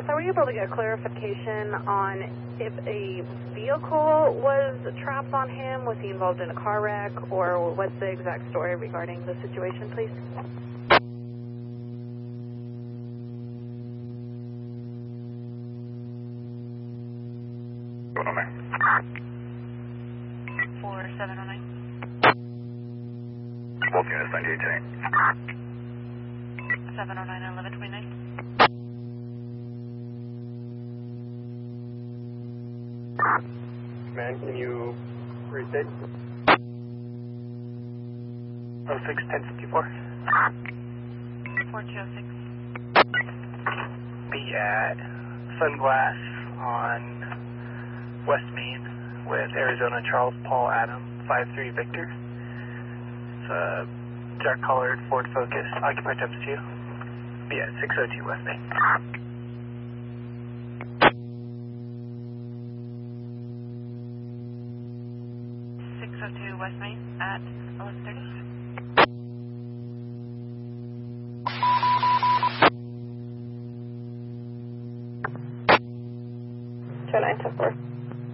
Yes, are we able to get clarification on if a vehicle was trapped on him? Was he involved in a car wreck? Or what's the exact story regarding the situation, please? What number? 4709. Both units 9810. 709 and 1129. Man, can you restate? 06-1054. 4206. Be at Sunglass on West Main with Arizona Charles Paul Adam 53 Victor. It's a dark colored Ford Focus, occupied times 2. Be at 602 West Main. 602 West Main at 1130. Show 9 to 4.